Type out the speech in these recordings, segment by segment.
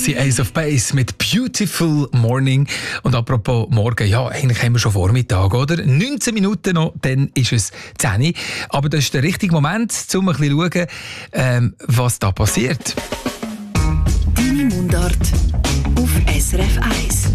Das sind Ace of Base mit Beautiful Morning. Und apropos morgen, ja, eigentlich haben wir schon Vormittag, oder? 19 Minuten noch, dann ist es 10 Uhr. Aber das ist der richtige Moment, um ein bisschen zu schauen, was da passiert. Deine Mundart auf SRF 1.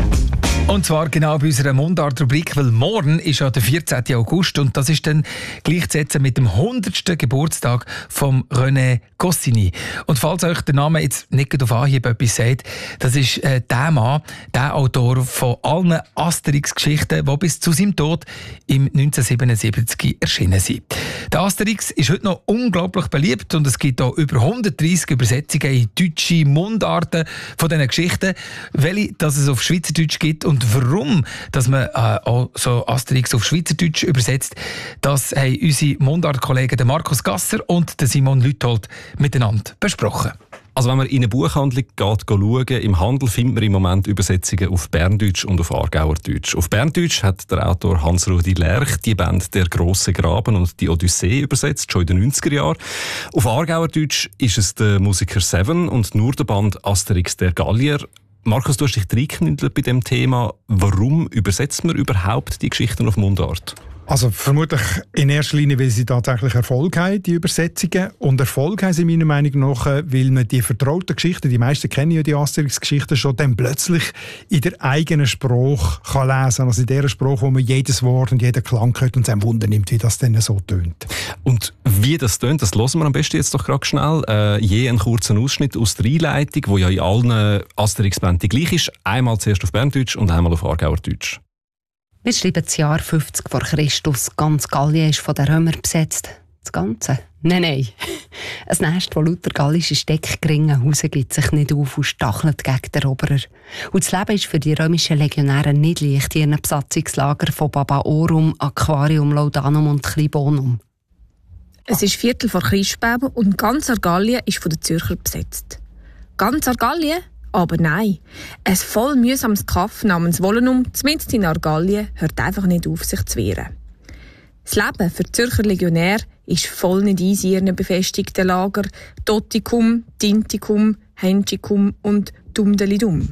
Und zwar genau bei unserer Mundart-Rubrik, weil morgen ist ja der 14. August und das ist dann gleichzusetzen mit dem 100. Geburtstag von René Goscinny. Und falls euch der Name jetzt nicht auf Anhieb etwas sagt, das ist der Mann, der Autor von allen Asterix-Geschichten, die bis zu seinem Tod im 1977 erschienen sind. Der Asterix ist heute noch unglaublich beliebt und es gibt auch über 130 Übersetzungen in deutsche Mundarten von diesen Geschichten, welche dass es auf Schweizerdeutsch gibt und warum dass man auch so Asterix auf Schweizerdeutsch übersetzt, das haben unsere Mundart-Kollegen Markus Gasser und Simon Lüthold miteinander besprochen. Also wenn man in eine Buchhandlung geht schauen, im Handel findet man im Moment Übersetzungen auf Berndeutsch und auf Aargauerdeutsch. Auf Berndeutsch hat der Autor Hans-Rudi Lerch die Band «Der grosse Graben» und «Die Odyssee» übersetzt, schon in den 90er Jahren. Auf Aargauerdeutsch ist es der Musiker Seven und nur der Band «Asterix der Gallier». Markus, du hast dich reingeknüttelt bei dem Thema. Warum übersetzt man überhaupt die Geschichten auf Mundart? Also vermutlich in erster Linie, weil sie tatsächlich Erfolg haben, die Übersetzungen. Und Erfolg haben sie meiner Meinung nach, weil man die vertrauten Geschichten, die meisten kennen ja die Asterix-Geschichten schon, dann plötzlich in der eigenen Sprache kann lesen. Also in der Sprache, wo man jedes Wort und jeden Klang hört und sich Wunder nimmt, wie das dann so tönt. Und wie das tönt, das hören wir am besten jetzt doch gerade schnell. Je einen kurzen Ausschnitt aus der Einleitung, wo ja in allen Asterix-Bänden gleich ist. Einmal zuerst auf Berndeutsch und einmal auf Aargauerdeutsch. Wir schreiben das Jahr 50 vor Christus. Ganz Gallien ist von den Römern besetzt. Das Ganze? Nein. Ein Nest, das lauter gallische Steckgringen Hausen gibt sich nicht auf und stachelt gegen den Eroberer. Und das Leben ist für die römischen Legionäre nicht leicht in ihren Besatzungslager von Babaorum, Aquarium, Laudanum und Klibonum. Es ist Viertel vor Christbaum und ganz Argallien ist von den Zürcher besetzt. Ganz Argallien? Aber nein, ein voll mühsames Kaff namens Wolenum, zumindest in Argallien, hört einfach nicht auf, sich zu wehren. Das Leben für die Zürcher Legionäre ist voll nicht easy in ihren befestigten Lager Toticum, Tinticum, Henticum und Dumdelidum.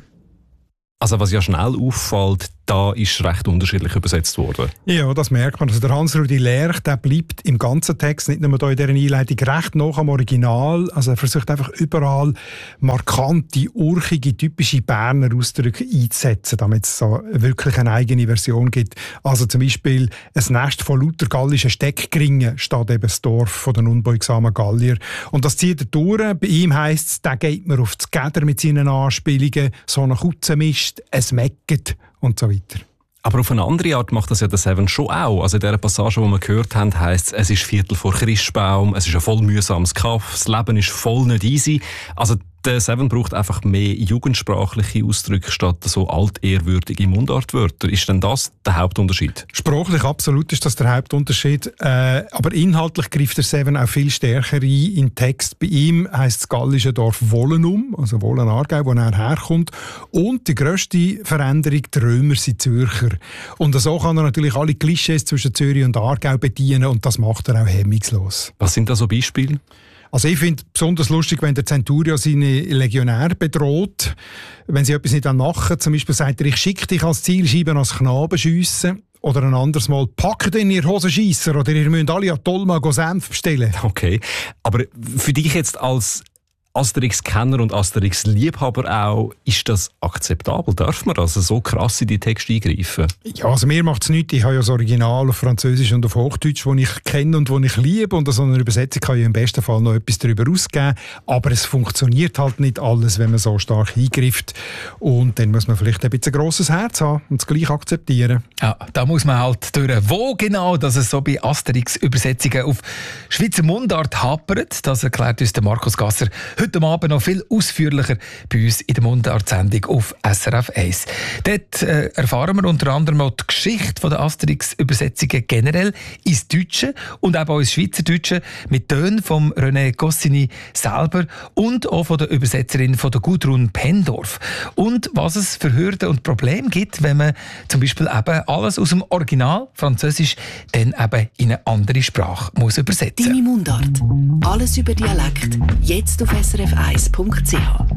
Also was ja schnell auffällt, da ist recht unterschiedlich übersetzt worden. Ja, das merkt man. Also der Hans-Rudi Lerch, der bleibt im ganzen Text, nicht nur hier in dieser Einleitung, recht nah am Original. Also er versucht einfach überall markante, urchige, typische Berner Ausdrücke einzusetzen, damit es so wirklich eine eigene Version gibt. Also zum Beispiel ein Nest von lauter gallischen Steckgringen steht eben das Dorf von den unbeugsamen Gallier. Und das zieht er durch. Bei ihm heisst es, da geht man auf das Gäder mit seinen Anspielungen, so eine Kutzenmist, es mecket und so weiter. Aber auf eine andere Art macht das ja der Seven schon auch. Also in dieser Passage, die wir gehört haben, heisst es ist Viertel vor Christbaum, es ist ein voll mühsames Kaff, das Leben ist voll nicht easy. Also der Seven braucht einfach mehr jugendsprachliche Ausdrücke statt so altehrwürdige Mundartwörter. Ist denn das der Hauptunterschied? Sprachlich absolut ist das der Hauptunterschied. Aber inhaltlich greift der Seven auch viel stärker ein in den Text. Bei ihm heisst das gallische Dorf Wolenum, also Wolen-Aargau, wo er herkommt. Und die grösste Veränderung, die Römer sind Zürcher. Und so kann er natürlich alle Klischees zwischen Zürich und Aargau bedienen und das macht er auch hemmungslos. Was sind da so Beispiele? Also ich finde es besonders lustig, wenn der Centurio seine Legionäre bedroht, wenn sie etwas nicht machen. Zum Beispiel sagt er, ich schicke dich als Zielscheibe als Knaben schiessen. Oder ein anderes Mal, packt in ihr Hosenscheisser oder ihr müsst alle an Tolma Senf bestellen. Okay, aber für dich jetzt als Asterix-Kenner und Asterix-Liebhaber auch, ist das akzeptabel? Darf man also so krass in die Texte eingreifen? Ja, also mir macht es nichts. Ich habe ja das Original auf Französisch und auf Hochdeutsch, das ich kenne und das ich liebe. Und so eine Übersetzung kann ich im besten Fall noch etwas darüber ausgeben. Aber es funktioniert halt nicht alles, wenn man so stark eingreift. Und dann muss man vielleicht ein bisschen grosses Herz haben und es gleich akzeptieren. Ja, da muss man halt durch. Wo genau dass es so bei Asterix-Übersetzungen auf Schweizer Mundart hapert, das erklärt uns der Markus Gasser heute Abend noch viel ausführlicher bei uns in der Mundart-Sendung auf SRF 1. Dort erfahren wir unter anderem auch die Geschichte der Asterix-Übersetzungen generell ins Deutsche und eben auch ins Schweizerdeutsche mit Tönen von René Goscinny selber und auch von der Übersetzerin von der Gudrun Pendorf. Und was es für Hürden und Probleme gibt, wenn man zum Beispiel eben alles aus dem Original Französisch dann eben in eine andere Sprache muss übersetzen. Deine Mundart. Alles über Dialekt. Jetzt auf srf1.ch.